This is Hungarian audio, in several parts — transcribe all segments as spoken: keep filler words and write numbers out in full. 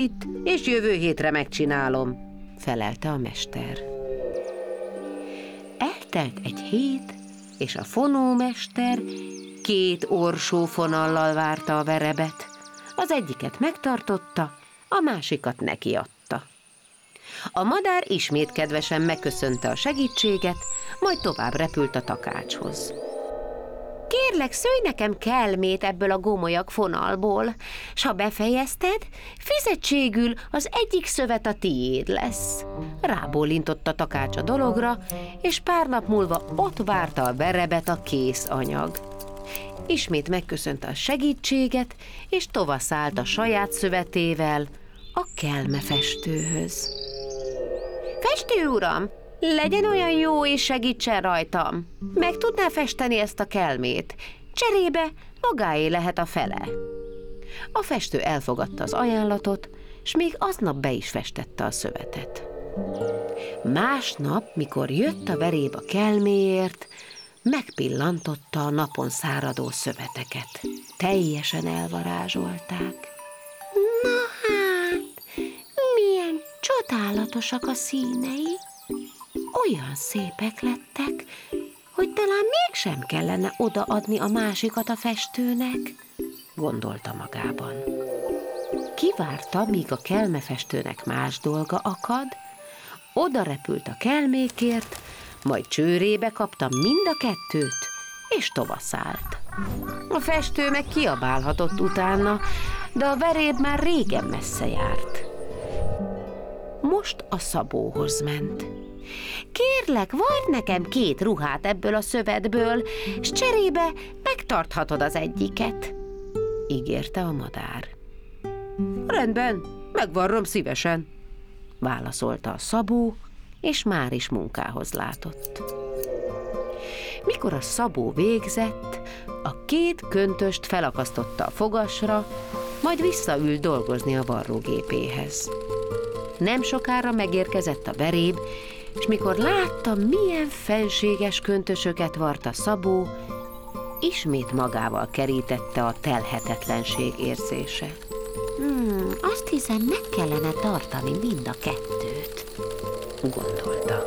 itt, és jövő hétre megcsinálom, felelte a mester. Eltelt egy hét, és a fonómester két orsófonallal várta a verebet. Az egyiket megtartotta, a másikat nekiadta. A madár ismét kedvesen megköszönte a segítséget, majd tovább repült a takácshoz. Kérlek, szőj nekem kelmét ebből a gomolyak fonalból, s ha befejezted, fizetségül az egyik szövet a tiéd lesz. Rábólintott a takács a dologra, és pár nap múlva ott várta a verebet a kész anyag. Ismét megköszönte a segítséget, és tovaszállt a saját szövetével a kelmefestőhöz. Festő uram, legyen olyan jó és segítsen rajtam. Meg tudná festeni ezt a kelmét? Cserébe magáé lehet a fele. A festő elfogadta az ajánlatot, s még aznap be is festette a szövetet. Másnap, mikor jött a veréb a kelméért, megpillantotta a napon száradó szöveteket. Teljesen elvarázsolták. Na hát, milyen csodálatosak a színei! Olyan szépek lettek, hogy talán mégsem kellene odaadni a másikat a festőnek, gondolta magában. Kivárta, míg a kelmefestőnek más dolga akad, oda repült a kelmékért, majd csőrébe kapta mind a kettőt, és tovaszállt. A festő meg kiabálhatott utána, de a veréb már régen messze járt. Most a szabóhoz ment. Kérlek, vard nekem két ruhát ebből a szövetből, s cserébe megtarthatod az egyiket, ígérte a madár. Rendben, megvarrom szívesen, válaszolta a szabó, és már is munkához látott. Mikor a szabó végzett, a két köntöst felakasztotta a fogasra, majd visszaült dolgozni a varrógépéhez. Nem sokára megérkezett a veréb, és mikor látta, milyen fenséges köntösöket vart a szabó, ismét magával kerítette a telhetetlenség érzése. Hmm, azt hiszem, meg kellene tartani mind a kettőt, gondolta.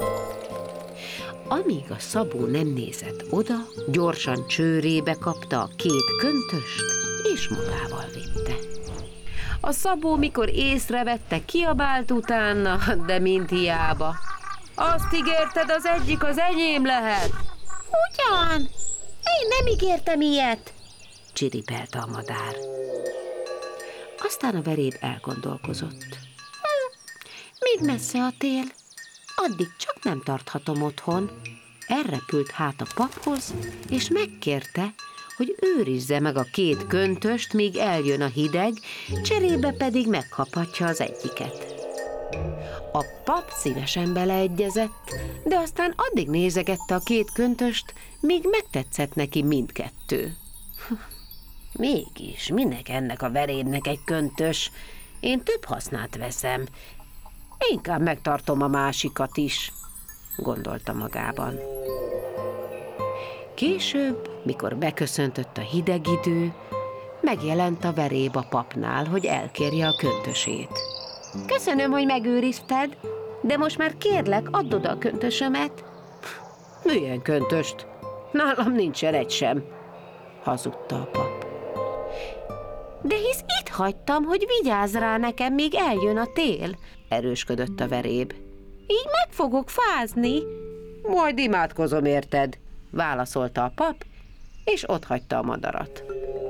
Amíg a szabó nem nézett oda, gyorsan csőrébe kapta a két köntöst, és magával vitte. A szabó, mikor észrevette, kiabált utána, de mint hiába. Azt ígérted, az egyik az enyém lehet. Ugyan? Én nem ígértem ilyet, csiripelte a madár. Aztán a veréb elgondolkozott. Hm, még messze a tél, addig csak nem tarthatom otthon. Elrepült hát a paphoz, és megkérte, hogy őrizze meg a két köntöst, míg eljön a hideg, cserébe pedig megkaphatja az egyiket. A pap szívesen beleegyezett, de aztán addig nézegette a két köntöst, míg megtetszett neki mindkettő. Mégis, minek ennek a verébnek egy köntös? Én több hasznát veszem. Inkább megtartom a másikat is, gondolta magában. Később, mikor beköszöntött a hideg idő, megjelent a veréb a papnál, hogy elkérje a köntösét. Köszönöm, hogy megőrizted, de most már kérlek, add oda a köntösömet. Milyen köntöst? Nálam nincsen egy sem, hazudta a pap. De hisz itt hagytam, hogy vigyázz rá nekem, míg eljön a tél, erősködött a veréb. Így meg fogok fázni. Majd imádkozom érted, válaszolta a pap, és otthagyta a madarat.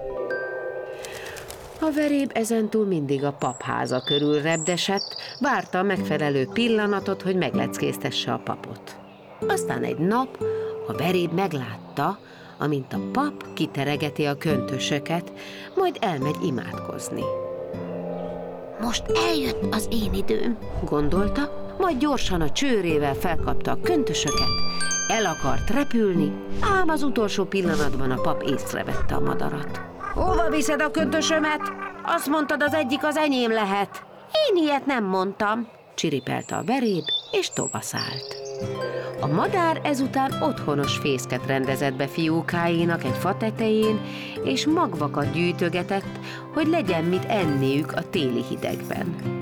A veréb ezentúl mindig a papháza körül repdesett, várta a megfelelő pillanatot, hogy megleckéztesse a papot. Aztán egy nap a veréb meglátta, amint a pap kiteregeti a köntösöket, majd elmegy imádkozni. Most eljött az én időm, gondolta, majd gyorsan a csőrével felkapta a köntösöket, el akart repülni, ám az utolsó pillanatban a pap észrevette a madarat. Hova viszed a köntösömet? Azt mondtad, az egyik az enyém lehet. Én ilyet nem mondtam, csiripelte a veréb, és tovaszállt. A madár ezután otthonos fészket rendezett be fiókáinak egy fa tetején, és magvakat gyűjtögetett, hogy legyen mit enniük a téli hidegben.